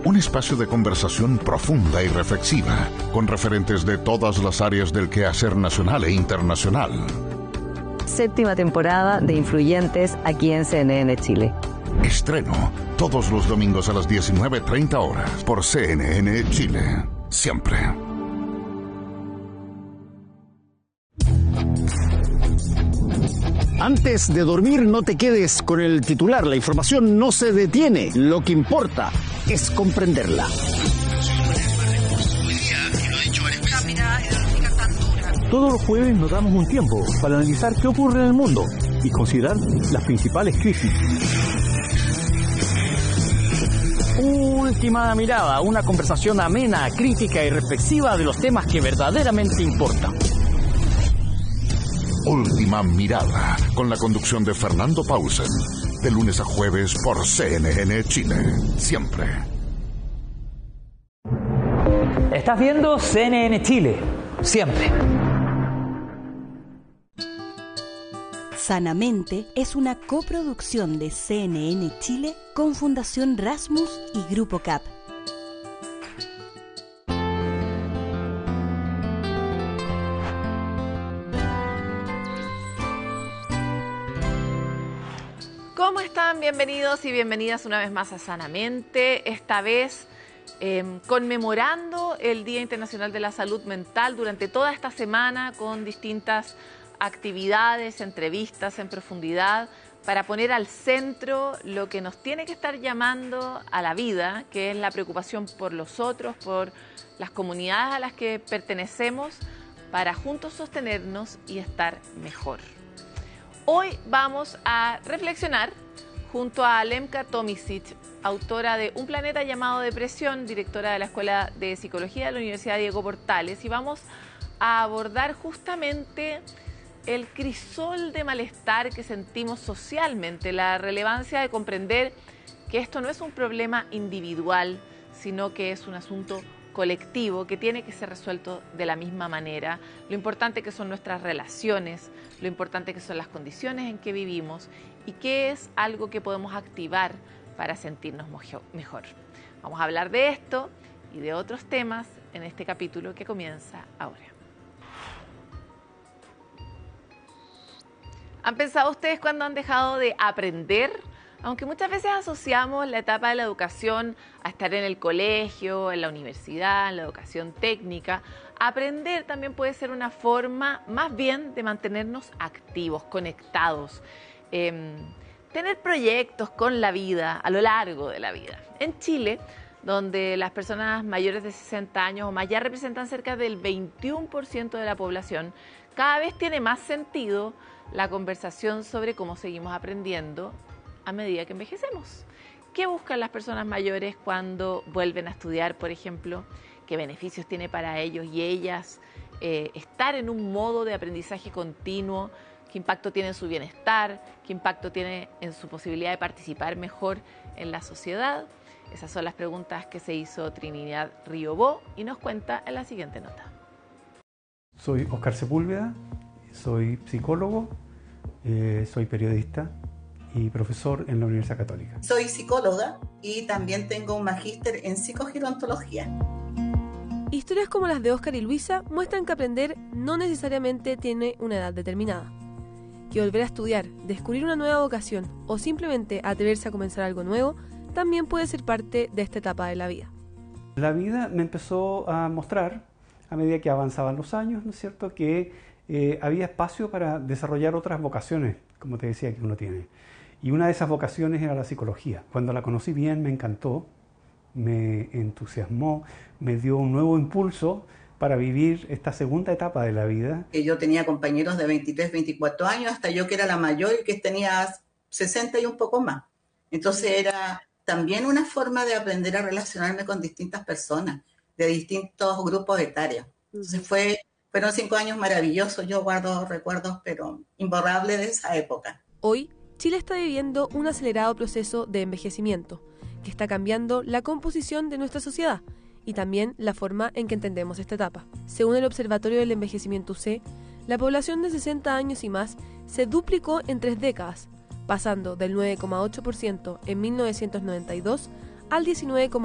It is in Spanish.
Un espacio de conversación profunda y reflexiva, con referentes de todas las áreas del quehacer nacional e internacional. Séptima temporada de Influyentes aquí en CNN Chile. Estreno todos los domingos a las 19:30 horas por CNN Chile. Siempre. Antes de dormir, no te quedes con el titular. La información no se detiene. Lo que importa es comprenderla. Todos los jueves nos damos un tiempo para analizar qué ocurre en el mundo y considerar las principales crisis. Última mirada, una conversación amena, crítica y reflexiva de los temas que verdaderamente importan. Última mirada, con la conducción de Fernando Pausen, de lunes a jueves por CNN Chile. Siempre. Estás viendo CNN Chile. Siempre. Sanamente es una coproducción de CNN Chile con Fundación Rasmus y Grupo CAP. ¿Cómo están? Bienvenidos y bienvenidas una vez más a Sanamente, esta vez conmemorando el Día Internacional de la Salud Mental durante toda esta semana con distintas actividades, entrevistas en profundidad para poner al centro lo que nos tiene que estar llamando a la vida, que es la preocupación por los otros, por las comunidades a las que pertenecemos, para juntos sostenernos y estar mejor. Hoy vamos a reflexionar junto a Alemka Tomisic, autora de Un planeta llamado depresión, directora de la Escuela de Psicología de la Universidad Diego Portales, y vamos a abordar justamente el crisol de malestar que sentimos socialmente, la relevancia de comprender que esto no es un problema individual, sino que es un asunto colectivo que tiene que ser resuelto de la misma manera, lo importante que son nuestras relaciones, lo importante que son las condiciones en que vivimos y qué es algo que podemos activar para sentirnos mejor. Vamos a hablar de esto y de otros temas en este capítulo que comienza ahora. ¿Han pensado ustedes cuándo han dejado de aprender? Aunque muchas veces asociamos la etapa de la educación a estar en el colegio, en la universidad, en la educación técnica, aprender también puede ser una forma más bien de mantenernos activos, conectados, tener proyectos con la vida a lo largo de la vida. En Chile, donde las personas mayores de 60 años o más ya representan cerca del 21% de la población, cada vez tiene más sentido la conversación sobre cómo seguimos aprendiendo a medida que envejecemos. ¿Qué buscan las personas mayores cuando vuelven a estudiar, por ejemplo? ¿Qué beneficios tiene para ellos y ellas estar en un modo de aprendizaje continuo? ¿Qué impacto tiene en su bienestar? ¿Qué impacto tiene en su posibilidad de participar mejor en la sociedad? Esas son las preguntas que se hizo Trinidad Riobó y nos cuenta en la siguiente nota. Soy Oscar Sepúlveda, soy psicólogo, soy periodista y profesor en la Universidad Católica. Soy psicóloga y también tengo un magíster en psicogerontología. Historias como las de Oscar y Luisa muestran que aprender no necesariamente tiene una edad determinada. Que volver a estudiar, descubrir una nueva vocación o simplemente atreverse a comenzar algo nuevo también puede ser parte de esta etapa de la vida. La vida me empezó a mostrar, a medida que avanzaban los años, ¿no es cierto?, que había espacio para desarrollar otras vocaciones, como te decía, que uno tiene. Y una de esas vocaciones era la psicología. Cuando la conocí bien, me encantó, me entusiasmó, me dio un nuevo impulso para vivir esta segunda etapa de la vida. Yo tenía compañeros de 23, 24 años, hasta yo que era la mayor y que tenía 60 y un poco más. Entonces era también una forma de aprender a relacionarme con distintas personas, de distintos grupos etarios. Entonces fueron 5 años maravillosos, yo guardo recuerdos pero imborrables de esa época. Hoy, Chile está viviendo un acelerado proceso de envejecimiento que está cambiando la composición de nuestra sociedad y también la forma en que entendemos esta etapa. Según el Observatorio del Envejecimiento UC, la población de 60 años y más se duplicó en 3 décadas, pasando del 9,8% en 1992 al 19,8%